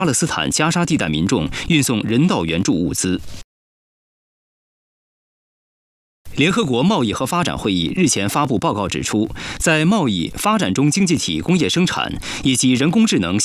巴勒斯坦加沙地带民众运送人道援助物资。联合国贸易和发展会议日前发布报告指出，在贸易发展中经济体工业生产以及人工智能